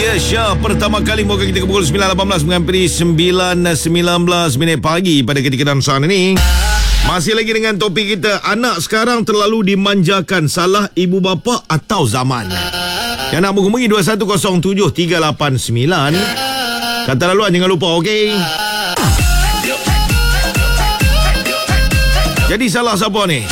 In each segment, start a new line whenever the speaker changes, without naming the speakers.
dia Syah. Pertama kali muka kita ke pukul 9.18 menghampiri 9.19 minit pagi pada ketika dan saat ini. Masih lagi dengan topik kita, anak sekarang terlalu dimanjakan, salah ibu bapa atau zaman? Yang nak menghubungi 2107-389. Kata laluan jangan lupa, okey? Jadi salah siapa ni?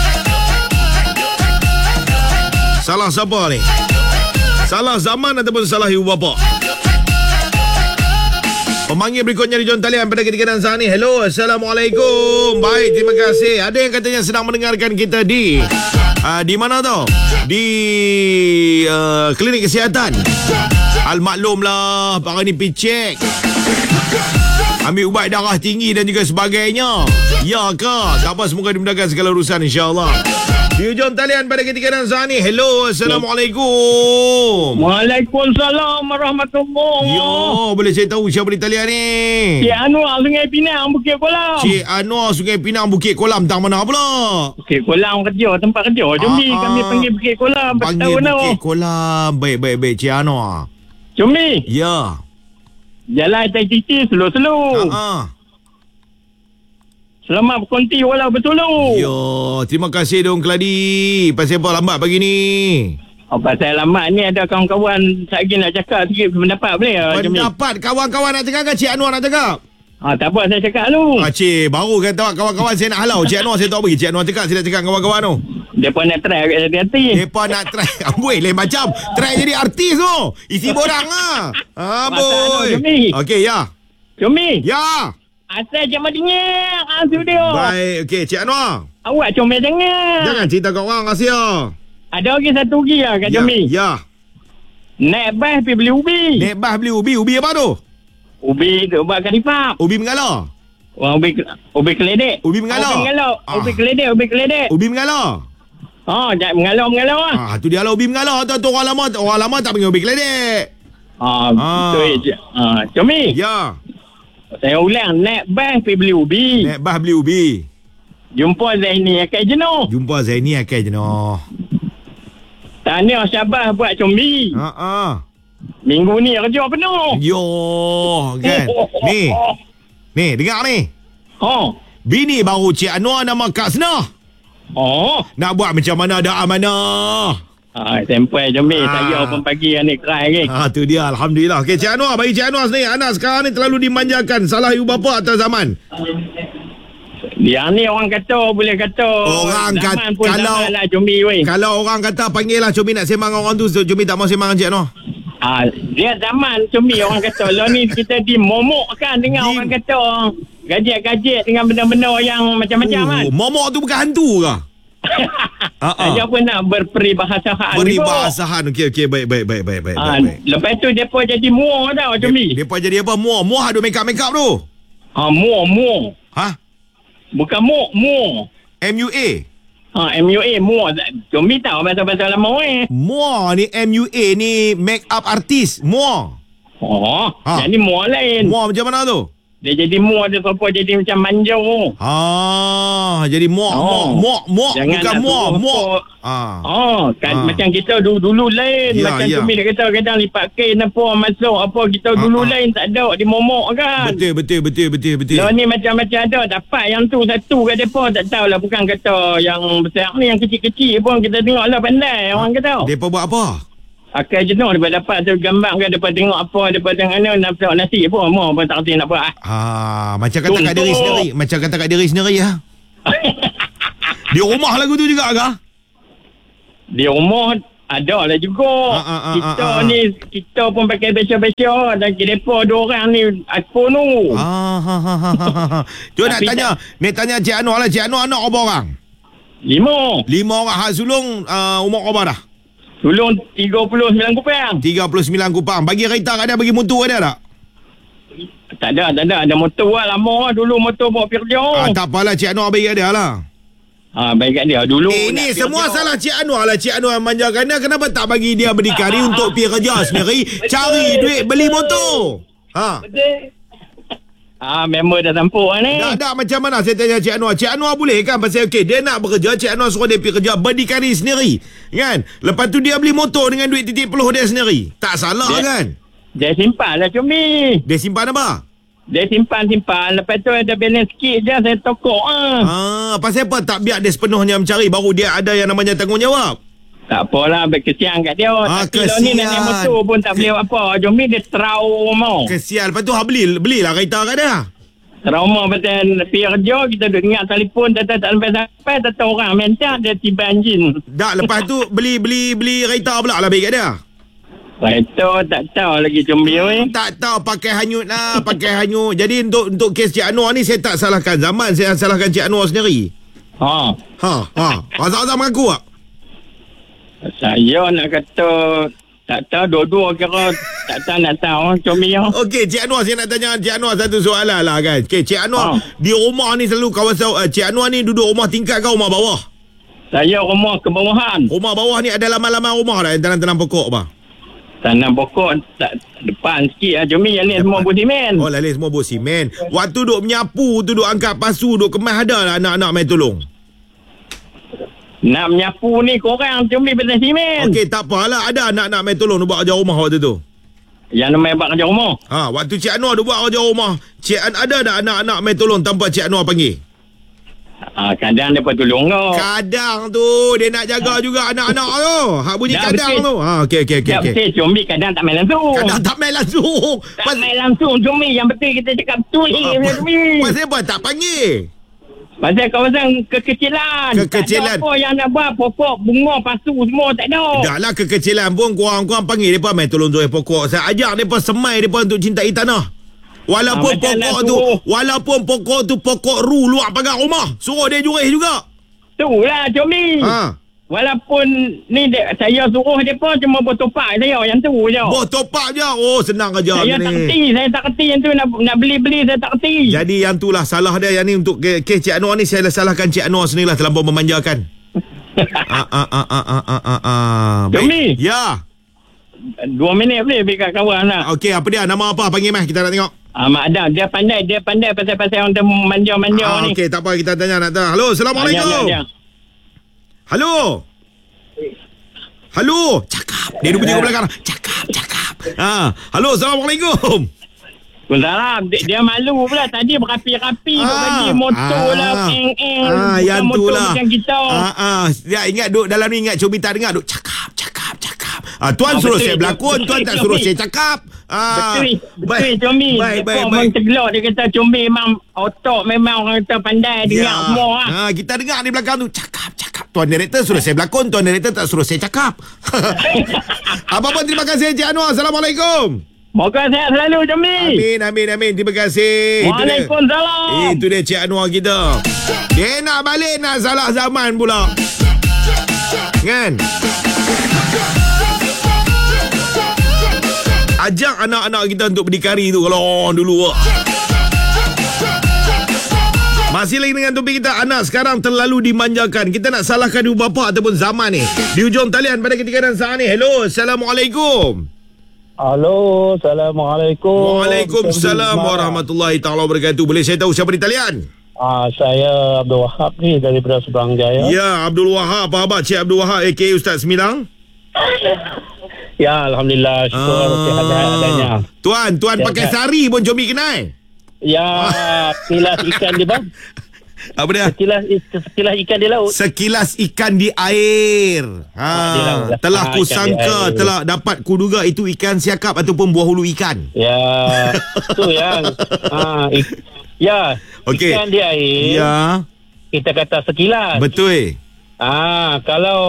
Salah siapa ni? Salah zaman ataupun salah ibu bapa? Pemanggil berikutnya di John talian pada ketika dan saat ini. Hello, Assalamualaikum. Baik, terima kasih. Ada yang katanya sedang mendengarkan kita di mana tu? Di klinik kesihatan. Al-maklumlah, para ni picek. Ambil ubat darah tinggi dan juga sebagainya. Ya ke? Tak apa, semoga dimudahkan segala urusan, insyaAllah. Di ujung talian pada ketika dan saat ini. Hello, Assalamualaikum.
Waalaikumsalam warahmatullahi.
Yo, boleh saya tahu siapa di talian ni?
Cik Anwar, Sungai Pinang, Bukit Kolam.
Cik Anwar, Sungai Pinang, Bukit Kolam. Tang mana pula?
Bukit Kolam kerja, tempat kerja. Cumi, kami panggil Bukit Kolam.
Panggil Bukit Kolam. Baik, Cik Anwar.
Cumi.
Ya.
Jalan titi slow-slow. Selamat berkonti walau bertolong.
Yo, terima kasih dong Keladi. Pasal apa lambat pagi ni?
Pasal lambat ni ada kawan-kawan saya nak cakap sikit pendapat boleh?
Pendapat kawan-kawan nak cakap ke Cik Anwar nak cakap?
Tak apa, saya cakap dulu.
Cik, baru kata kawan-kawan saya nak halau. Cik Anwar saya tak bagi. Cik Anwar cakap, saya nak cakap kawan-kawan tu.
Mereka nak try kat jadi artis.
Mereka nak try. Boy, lain macam. Try jadi artis tu. Isi borang lah. Boy. Okey, ya.
Cumi.
Ya.
Asal jangan dengar studio.
Baik, okey. Cik Anwar.
Awak comel dengar.
Jangan cerita kat orang, Asia.
Ada lagi satu lagi lah Kak Cumi.
Ya.
Naik bas pergi beli ubi.
Naik bas beli ubi. Ubi apa tu?
Ubi tu buat karifap.
Ubi Mengalar.
Ubi keledek.
Ubi Mengalar.
Ubi keledek.
Ubi Mengalar.
Jangan mengalar lah.
Tu dia lah ubi Mengalar tu orang lama tak panggil ubi keledek.
Betul. Cumi.
Ya.
Saya ulang, naik bas pergi beli ubi.
Naik bas beli ubi.
Jumpa Zaini akan jenuh. Tahniah Syabas buat Cumi. Minggu ni kerja penuh.
Yo, kan. Ni, dengar ni. Bini baru Cik Anwar nama Kak Senah. Nak buat macam mana ada amanah.
Sampai Cumi. Saya pun pagi ni keras lagi.
Tu dia, Alhamdulillah. Okey, Cik Anwar, bagi Cik Anwar ni, anak sekarang ni terlalu dimanjakan. Salah ibu bapa atau zaman?
Dia ni orang kata, boleh kata
orang
zaman pun zaman lah Cumi weh.
Kalau orang kata panggil lah Cumi nak sembang orang tu, Cumi tak mau sembang dengan Cik Anwar.
Dia zaman Cumi orang kata. Lah ni kita dimomok kan dengar orang kata. Gajet-gajet dengan benda-benda yang macam-macam kan.
Momok tu bukan hantu ke?
Dia pun nak berperibahasahan.
Okey, baik.
Lepas tu mereka jadi muah tau Cumi.
Mereka jadi apa? Muah ada make-up tu.
Muah. Bukan muah.
MUA.
MUA muah. Cumi tahu pasal-pasal lama
Muah ni MUA ni make-up artist. Muah.
Jadi muah lain.
Muah macam mana tu?
Dia jadi muah, dia sopo jadi macam manja.
Jadi muak. Bukan muak.
Macam kita dulu lain. Macam Cumi dia kata kadang lipat kain apa masuk apa kita dulu lain tak ada di momok kan.
Betul.
Lah ni macam-macam ada, dapat yang tu satu kat depa tak tahulah, bukan kata yang besar ni, yang kecil-kecil pun kita tengoklah pandai orang kata.
Depa buat apa?
Akan jenuh daripada dapat tu gambar kan, daripada tengok apa, daripada mana nak nasi apa pun tak reti nak buat.
Macam kata kat diri sendiri ya. Di rumah lagu tu juga ke?
Di rumah ada lah juga. Kita pun pakai biasa-biasa. Dan depa dua orang ni iPhone tu. Tu
nak tanya Cik Anwar lah. Cik Anwar anak berapa orang?
5
orang. Hak sulung umur berapa dah?
Sulung 39 kupang.
39 kupang. Bagi kereta ada, bagi motor ada tak?
Tak ada. Ada motor lah lama. Dulu motor bawa pergi kerja.
Tak apalah, Cik Anwar bagi kat dia lah.
Baik kat dia dulu.
Ini semua salah Cik Anwar lah. Cik Anwar manjakan dia. Kenapa tak bagi dia berdikari untuk pergi kerja sendiri, cari duit beli motor?
member dah tampuk ni.
Tak macam mana saya tanya Cik Anwar. Cik Anwar boleh kan pasal dia nak bekerja, Cik Anwar suruh dia pergi kerja berdikari sendiri. Kan? Lepas tu dia beli motor dengan duit titik peluh dia sendiri. Tak salah kan?
Dia simpan lah Cumi.
Dia simpan apa?
Dia simpan. Lepas tu ada balance sikit je saya tokok
Pasal apa tak biar dia sepenuhnya mencari, baru dia ada yang namanya tanggungjawab?
Tak apalah, kesian kat dia. Tapi
kesian.
ni nak naik motor pun tak boleh apa. Cumi dia trauma.
Kesian. Lepas tu belilah kereta kat dia.
Trauma pasal pergi kerja, kita duduk ingat telefon, tak sampai, tak tahu orang mentak, dia tiba enjin.
Lepas tu beli kereta pula lah bagi kat dia.
Kereta tak tahu lagi Cumi.
Tak tahu, pakai hanyut lah, pakai hanyut. Jadi untuk kes Cik Anwar ni, saya tak salahkan Zaman, saya salahkan Cik Anwar sendiri. Azam mengaku tak?
Saya nak kata tak tahu, dua-dua kira nak tahu Cumi.
Okey, Cik Anwar, saya nak tanya Cik Anwar satu soalan lah kan. Okey, Cik Anwar di rumah ni selalu kawasan Cik Anwar ni duduk rumah tingkat ke rumah bawah?
Saya rumah kebawahan.
Rumah bawah ni ada laman-laman rumah dah, yang tanam-tanam pokok apa?
Tanam pokok depan sikit lah Cumi. Yang ni semua bus simen.
Lain semua bus simen. Waktu duk menyapu tu, duk angkat pasu, duk kemas, ada lah anak-anak main tolong?
Nak menyapu ni korang Cumi pasal simen.
Okey, tak apalah. Ada anak-anak main tolong duk buat kerja rumah waktu tu?
Yang namanya buat kerja rumah.
Waktu Cik Anwar duk buat kerja rumah, ada tak anak-anak main tolong tanpa Cik Anwar panggil?
Kadang dia pun tolong kau.
Kadang tu dia nak jaga juga anak-anak tu. Hak bunyi kadang tu. Okey.
Tak betul Cumi, kadang tak main langsung.
Tak main langsung.
Cumi. Yang betul kita cakap betul Cumi.
Pasal apa tak panggil?
Pasal kawasan kekecilan. Tak ada apa yang nak buat. Pokok, bunga, pasu semua tak ada.
Dah lah kekecilan pun korang panggil mereka main tolong zuai pokok. Saya ajak mereka semai mereka untuk cintai tanah. Walaupun pokok tu pokok ru luar pagar rumah, suruh dia jurih juga.
Itulah Cumi. Walaupun ni saya suruh dia pun cuma bertopak saya yang tu je.
Bertopak je. Senang aja
saya
ni.
Saya tak kerti yang tu nak beli saya tak kerti.
Jadi yang itulah salah dia. Yang ni untuk kes Cik Anwar ni, saya salahkan Cik Anwar sendirilah terlampau memanjakan.
Cumi.
Ya.
2 minit boleh bagi kat kawan lah.
Okey, apa dia? Nama apa? Panggil mas, kita nak tengok.
Mak Adam, dia pandai pasal orang manja-manja ni.
Okey, tak apa, kita tanya nak tahu. Halo, Assalamualaikum. Halo. Cakap. Dia duduk bunyi ke belakang. Cakap. Halo, Assalamualaikum.
Salam. Dia malu pula tadi berapi-rapi bagi motor lah.
Yang tu lah.
Bukan kita.
Dia ingat duk dalam ni, ingat Cumi tak dengar duk cakap. Tuan suruh saya berlakon, tuan tak suruh saya cakap.
Betul Cumi.
Baik.
Tergelak dia kata Cumi memang otak, memang orang kata pandai dengar semua.
Kita dengar di belakang tu cakap. Tuan director suruh saya berlakon, tuan director tak suruh saya cakap. Apa-apa, terima kasih Cik Anwar. Assalamualaikum.
Moga sihat selalu Cumi.
Amin. Terima kasih.
Waalaikumsalam.
Itu dia Cik Anwar kita. Dia nak balik, nak salah zaman pula. Kan? Ajak anak-anak kita untuk berdikari tu kalau orang dulu. Masih lagi dengan topik kita, anak sekarang terlalu dimanjakan. Kita nak salahkan ibu bapa ataupun zaman ni. Di hujung talian pada ketika dan saat ni. Hello, Assalamualaikum.
Halo, Assalamualaikum.
Waalaikumsalam warahmatullahi ta'ala wabarakatuh. Boleh saya tahu siapa di talian?
Saya Abdul Wahab ni daripada Subang Jaya.
Ya, Abdul Wahab. Apa khabar Cik Abdul Wahab aka Ustaz Semilang?
Ya, Alhamdulillah. Syukur sihat adanya.
Tuan pakai sari pun Cumi kenal.
Ya, sekilas ikan di bawah.
Apa dia?
Sekilas ikan di laut.
Sekilas ikan di air. Telah ku sangka, telah dapat kuduga itu ikan siakap ataupun buah hulu ikan.
Ya, tu yang. Ya, okay. Ikan di air. Ya. Kita kata sekilas.
Betul.
Kalau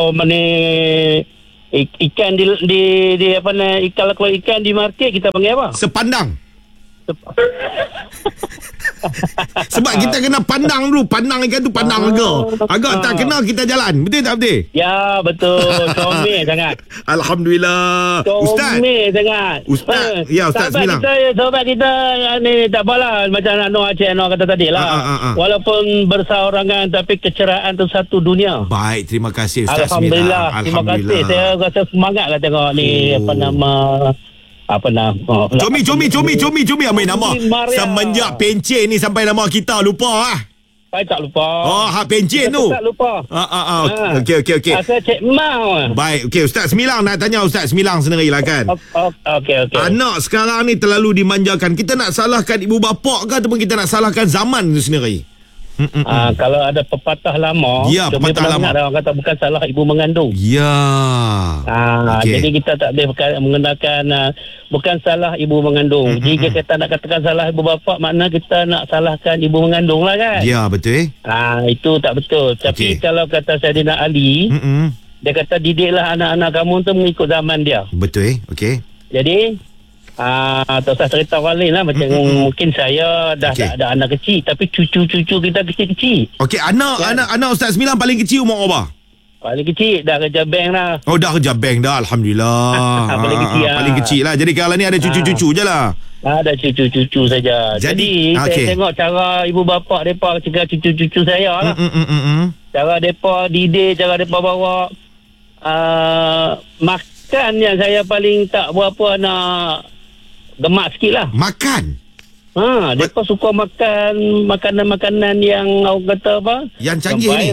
ikan di apa ni, kalau ikan di market kita panggil apa?
Sepandang. Sebab kita kena pandang dulu. Pandang ikan tu pandang harga. Agak tak kena kita jalan. Betul tak betul?
Ya betul. Comel sangat.
Alhamdulillah. Ustaz.
Comel sangat.
Ustaz. Ya Ustaz Semilang.
Sahabat kita ni tak apalah. Macam Cik Anwar kata tadi lah. Walaupun berseorangan tapi kecerahan tu satu dunia.
Baik, terima kasih Ustaz
Alhamdulillah.
Semilang.
Terima kasih. Saya rasa semangat lah tengok ni apa nama apa nama?
Cumi ambil nama.
Maria.
Semenjak pencen ni sampai nama kita lupa ah.
Saya tak lupa.
Oh, hak pencen tu.
Tak lupa.
Okey.
Saya Cik Mau.
Baik, okey Ustaz Semilang nak tanya Ustaz Semilang sendiri lah kan.
Okey.
Anak sekarang ni terlalu dimanjakan. Kita nak salahkan ibu bapa ke ataupun kita nak salahkan zaman tu sendiri?
Kalau ada pepatah lama,
ya, pepatah lama.
Orang kata bukan salah ibu mengandung.
Ya.
Okay. Jadi kita tak boleh menggunakan bukan salah ibu mengandung. Jika kita nak katakan salah ibu bapa, makna kita nak salahkan ibu mengandung lah kan.
Ya, betul.
Itu tak betul. Tapi kalau kata Saidina Ali, dia kata didiklah anak-anak kamu tu mengikut zaman dia.
Betul. Okey.
Jadi tak usah cerita orang lain lah. Macam mungkin saya dah ada anak kecil, tapi cucu-cucu kita kecil-kecil.
Okey, anak Ustaz Semilang paling kecil umur apa?
Paling kecil dah kerja bank dah.
Oh, dah kerja bank dah, alhamdulillah.
Paling kecil
lah. Jadi kalau ni ada cucu-cucu je lah.
Ada cucu-cucu saja. Jadi saya tengok cara ibu bapa mereka cakap cucu-cucu saya lah. Cara mereka didik, cara mereka bawa makan yang saya paling tak berapa nak gemak sikit lah.
Makan?
Mereka suka makan makanan-makanan yang orang kata apa?
Yang canggih ni.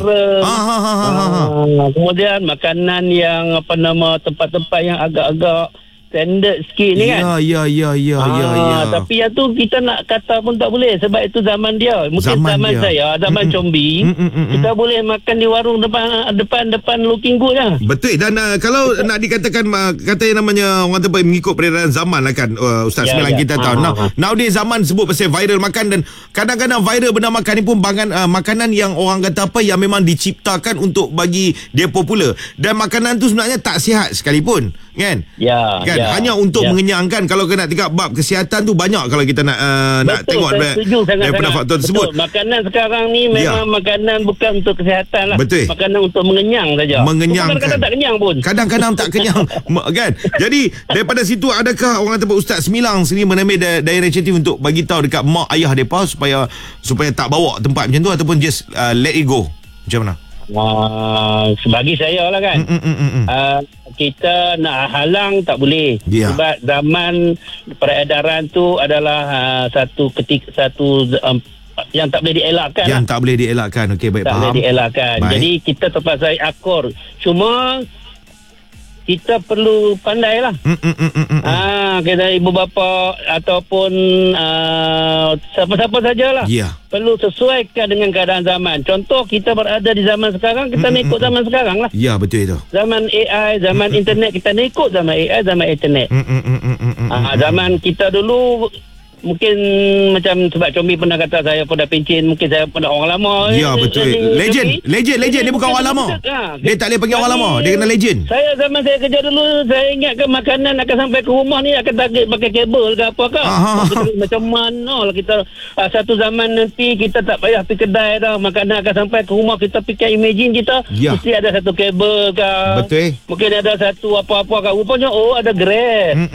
Kemudian makanan yang apa nama tempat-tempat yang agak-agak standard sikit ni kan.
Ya.
Tapi yang tu kita nak kata pun tak boleh. Sebab itu zaman dia. Mungkin zaman saya, zaman Combi, kita boleh makan di warung depan Looking Good lah.
Betul. Dan kalau nak dikatakan kata yang namanya orang tempat mengikut peredaran zaman lah kan, Ustaz Semilang kita tahu. Nowadays zaman sebut pasal viral makan, dan kadang-kadang viral benda makan ni pun makanan yang orang kata apa yang memang diciptakan untuk bagi dia popular. Dan makanan tu sebenarnya tak sihat sekalipun kan. Kan hanya untuk mengenyangkan. Kalau kena tingkat bab kesihatan tu banyak kalau kita nak tengok daripada faktor tersebut.
Betul. Makanan sekarang ni memang makanan bukan untuk kesihatan lah.
Betul.
Makanan untuk mengenyang saja.
Mengenyangkan.
Kadang-kadang tak kenyang pun.
Kadang-kadang tak kenyang kan. Jadi daripada situ, adakah orang tempat Ustaz Semilang sendiri menambil daya inisiatif untuk bagi tahu dekat mak ayah mereka supaya tak bawa tempat macam tu, ataupun just let it go? Macam mana?
Bagi saya lah kan, kita nak halang tak boleh. Sebab zaman peredaran tu adalah satu yang tak boleh dielakkan.
Yang tak boleh dielakkan. Okey, baik,
tak
faham.
boleh dielakkan.
Baik.
Jadi kita terpaksa akur. Cuma kita perlu pandai lah. Kita ibu bapa ataupun siapa-siapa sajalah. Perlu sesuaikan dengan keadaan zaman. Contoh, kita berada di zaman sekarang, kita nak ikut zaman sekarang lah.
Ya, betul itu.
Zaman AI, zaman internet, kita nak ikut zaman AI, zaman internet. Zaman kita dulu mungkin macam sebab Combi pernah kata saya pun dah pencen, mungkin saya pun dah orang lama.
Ya, betul. Legend. Dia bukan orang lama. Dia tak boleh panggil orang lama. Dia kena legend.
Saya zaman saya kerja dulu, saya ingatkan makanan akan sampai ke rumah ni akan target pakai kabel ke apa ke. Macam mana lah kita satu zaman nanti kita tak payah pergi kedai dah, makanan akan sampai ke rumah, kita fikir imagine kita mesti ada satu kabel ke.
Betul.
Mungkin ada satu apa-apa ke. Rupanya ada Grab.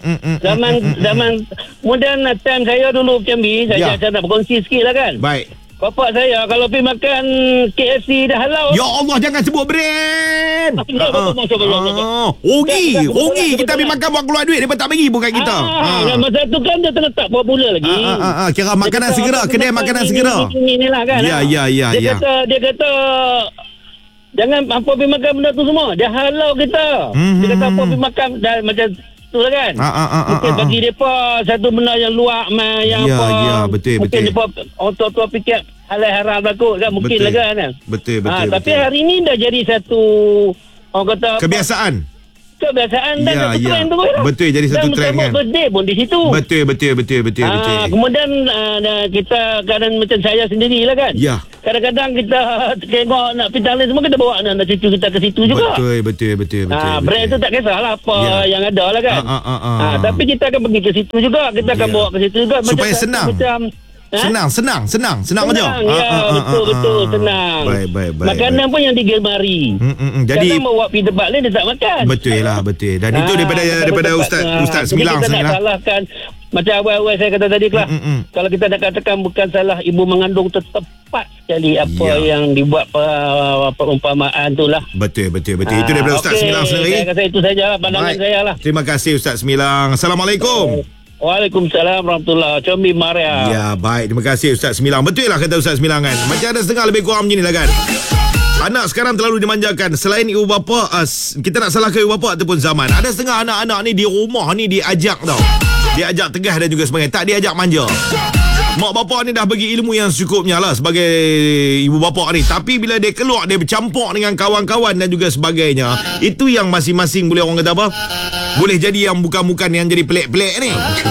Zaman moden time saya dulu Jambi, saya nak berkongsi sikit lah kan.
Baik.
Bapak saya kalau pergi makan KFC dah halau.
Ya Allah, jangan sebut brand. Rugi kita pergi makan buat keluar duit, dia tak bagi pun kat kita.
Masa tu kan dia tak popular lagi.
Kira makanan segera, kedai makanan segera.
Inilah kan.
Ya.
Dia kata jangan apa pergi makan benda tu semua. Dia halau kita. Dia kata apa pergi makan dah macam lah kan. Mungkin bagi mereka satu benda yang luar yang
betul.
Mungkin mereka orang tua fikir halal haram takut kan, mungkin lah kan.
Betul.
Tapi hari ni dah jadi satu orang kata
kebiasaan
dan satu trend tu lah.
Betul, jadi satu trend kan.
Birthday pun di situ.
Betul.
Kemudian kita kadang macam saya sendirilah kan. Kadang-kadang kita tengok nak pindah semua, kita bawa anak cucu kita ke situ juga.
Betul.
Brand tu tak kisahlah apa yang ada lah kan. Tapi kita akan pergi ke situ juga. Kita akan bawa ke situ juga.
Supaya senang. Senang aja.
Betul senang.
Baik.
Makanan pun yang digemari.
Jadi
kadang bawa pergi tempat lain dia tak makan.
Betul. Dan itu daripada Ustaz Semilang
kita
sini
nak
lah.
salahkan macam awal-awal saya kata tadi Kelas, kalau kita nak katakan bukan salah ibu mengandung tu, tepat sekali apa yang dibuat perumpamaan tu lah.
Betul. Itu daripada Ustaz Semilang sendiri.
Saya rasa itu saja pandangan saya lah.
Terima kasih Ustaz Semilang. Assalamualaikum.
Waalaikumsalam warahmatullahi wabarakatuh. Combi Maria.
Ya, baik. Terima kasih Ustaz Semilang. Betul lah kata Ustaz Semilang kan. Macam ada setengah lebih kurang macam ni lah kan. Anak sekarang terlalu dimanjakan. Selain ibu bapa, kita nak salahkan ibu bapa ataupun zaman. Ada setengah anak-anak ni di rumah ni diajak tau. Diajak tegah dan juga sebagainya. Tak diajak manja. Mak bapak ni dah bagi ilmu yang secukupnya lah sebagai ibu bapa ni. Tapi bila dia keluar, dia bercampur dengan kawan-kawan dan juga sebagainya. Itu yang masing-masing boleh orang kata apa? Boleh jadi yang bukan-bukan yang jadi pelik-pelik ni.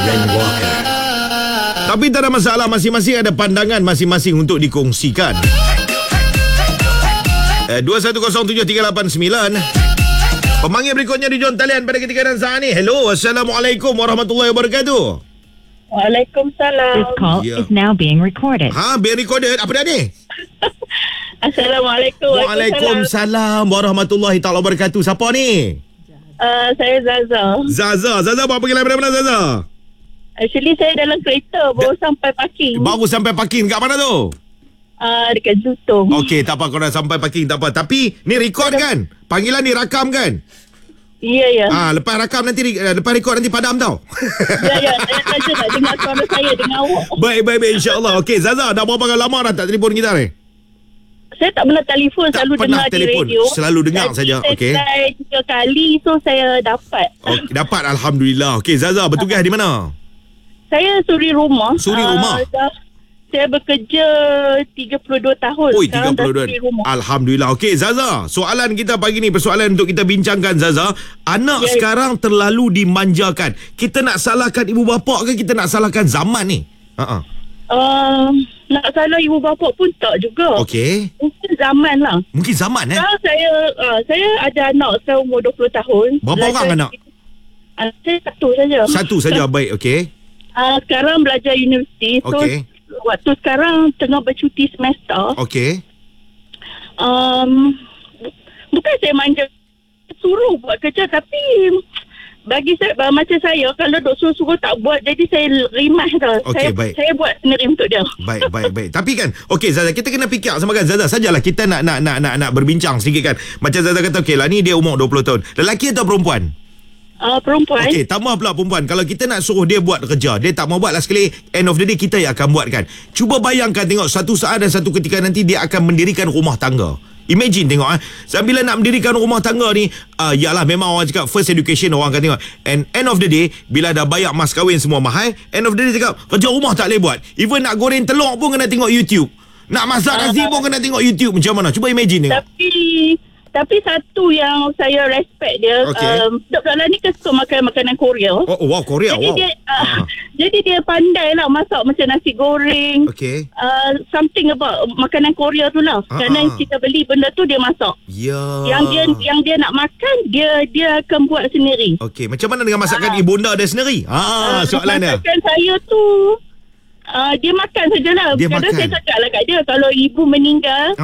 Tapi tak ada masalah. Masing-masing ada pandangan masing-masing untuk dikongsikan. 210389. Pemanggil berikutnya di John Talian pada ketika dan saat ni. Hello, Assalamualaikum warahmatullahi wabarakatuh.
Waalaikumsalam.
This call is now being recorded.
Being recorded. Apa dah ni?
Assalamualaikum.
Waalaikumsalam warahmatullahi taala wabarakatuh. Siapa ni?
Saya Zaza.
Zaza bawa pergi dari mana Zaza?
Actually saya dalam kereta baru sampai parking.
Baru sampai parking kat mana tu?
Dekat Jutong.
Okey, tak apa, kau dah sampai parking tak apa. Tapi ni record kan? Panggilan ni rakam kan?
Ya.
Lepas rakam nanti, lepas record nanti padam tau.
Ya. Saya saja nak dengar suara saya dengan awak.
Baik, insya-Allah. Okey, Zaza, dah berapa lama dah tak telefon kita ni?
Saya tak pernah telefon,
tak
selalu
pernah
dengar
telefon.
di radio.
Selalu dengar saja. Okey.
Saya 3 kali, so saya dapat.
Okey, dapat alhamdulillah. Okey, Zaza bertugas di mana?
Saya suri rumah.
Rumah.
Saya bekerja 32 tahun.
Oi,
sekarang
32. Alhamdulillah. Okey, Zaza. Soalan kita pagi ni, persoalan untuk kita bincangkan, Zaza. Anak sekarang terlalu dimanjakan. Kita nak salahkan ibu bapa ke kita nak salahkan zaman ni?
Nak salah ibu bapa pun tak juga.
Okey.
Mungkin zaman lah.
Mungkin zaman
Sekarang saya ada anak sekarang umur 20 tahun.
Berapa orang anak?
Saya satu saja.
Satu saja, baik. Okey.
Sekarang belajar universiti. So waktu sekarang tengah bercuti semester.
Okey.
Bukan saya manja suruh buat kerja, tapi bagi saya, macam saya kalau dok suruh tak buat, jadi saya rimas tau. Saya buat sendiri untuk dia.
Baik. Tapi kan, okey Zaza, kita kena fikir sama kan Zaza. Sajalah kita nak berbincang sedikit kan. Macam Zaza kata, okey lah ni dia umur 20 tahun. Lelaki atau perempuan?
Perempuan.
Okey, tambah pula perempuan. Kalau kita nak suruh dia buat kerja, dia tak mau buat lah sekali. End of the day kita yang akan buat kan. Cuba bayangkan, tengok satu saat dan satu ketika nanti dia akan mendirikan rumah tangga. Imagine tengok bila nak mendirikan rumah tangga ni, yalah memang orang cakap first education, orang akan tengok. And end of the day, bila dah bayar mas kahwin semua mahal, end of the day cakap kerja rumah tak boleh buat. Even nak goreng telur pun kena tengok YouTube. Nak masak nasi pun kena tengok YouTube. Macam mana? Cuba imagine tengok.
Tapi satu yang saya respect dia, Dok Lala ni kan suka makan makanan Korea.
Wow, Korea.
Jadi dia pandai lah masak macam nasi goreng.
Okay.
Something about makanan Korea tu lah. Kerana kita beli benda tu dia masak. Yang dia nak makan, dia akan buat sendiri.
Okay, macam mana dengan masakan ibunda dia sendiri? Soalan dia.
Masakan saya tu, dia makan sajalah. Kadang saya cakap lah kat dia, kalau ibu meninggal,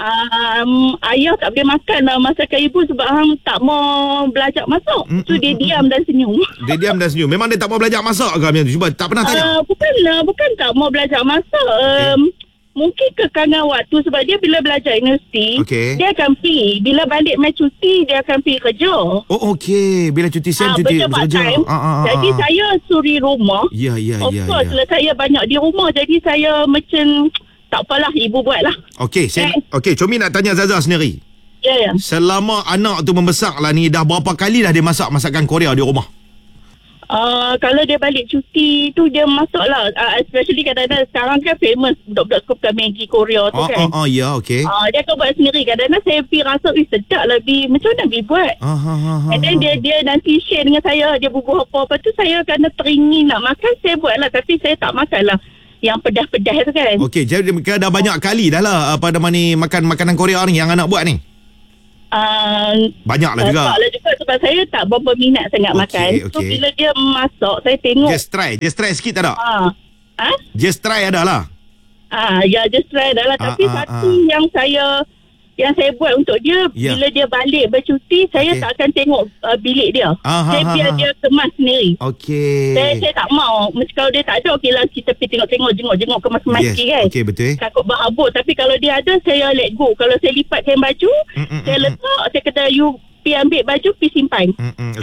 ayah tak boleh makan lah masakan ibu sebab hang tak mau belajar masak. So dia diam dan senyum.
Dia diam dan senyum. Memang dia tak mau belajar masak ke macam tu? Cuba tak pernah tanya.
Bukan tak mau belajar masak. Mungkin kekangan waktu sebab dia bila belajar universiti, dia akan pergi. Bila balik main cuti, dia akan pergi kerja.
Okey. Bila cuti sen, cuti kerja.
Jadi saya suri rumah.
Ya.
Of course lah, saya banyak di rumah. Jadi saya macam tak apalah, ibu buat lah.
Okey, Comi nak tanya Zaza sendiri.
Ya.
Selama anak tu membesar lah ni, dah berapa kali dah dia masak masakan Korea di rumah?
Kalau dia balik cuti tu dia masak lah. Especially kadang-kadang sekarang kan famous budak-budak suka Maggi Korea tu kan.
Ya, okey.
Dia akan buat sendiri. Kadang-kadang saya pergi rasa sedap lah macam mana dia buat. And then dia nanti share dengan saya, dia bubuh apa-apa tu, saya kena teringin nak makan, saya buat lah. Tapi saya tak makan lah yang pedas-pedas tu kan.
Okey, jadi dah banyak kali dah lah makan makanan Korea ni yang anak buat ni. Banyak lah juga.
Taklah juga sebab saya tak berapa minat sangat makan. So bila dia masak, saya tengok.
Just try sikit tak ada?
Just
try ada lah.
Just try dah lah. Tapi satu yang saya yang saya buat untuk dia, bila dia balik bercuti, saya tak akan tengok bilik dia. Saya biar dia kemas sendiri.
Okey.
Saya tak mau. Mesti kalau dia tak ada, okey lah kita pergi tengok-tengok kemas-kemas kan.
Okey, betul.
Takut berhabuk. Tapi kalau dia ada, saya let go. Kalau saya lipat kain baju, saya letak, saya kata you pergi ambil baju, pergi simpan.